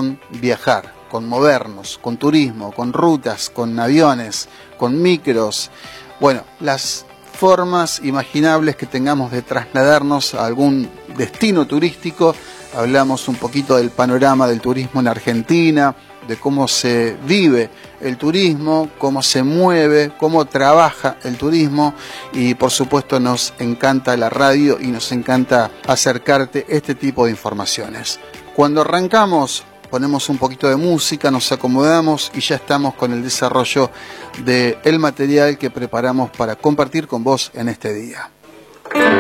con viajar, con movernos, con turismo, con rutas, con aviones, con micros. Bueno, las formas imaginables que tengamos de trasladarnos a algún destino turístico. Hablamos un poquito del panorama del turismo en Argentina, de cómo se vive el turismo, cómo se mueve, cómo trabaja el turismo, y por supuesto nos encanta la radio y nos encanta acercarte este tipo de informaciones. Cuando arrancamos ponemos un poquito de música, nos acomodamos y ya estamos con el desarrollo del material que preparamos para compartir con vos en este día.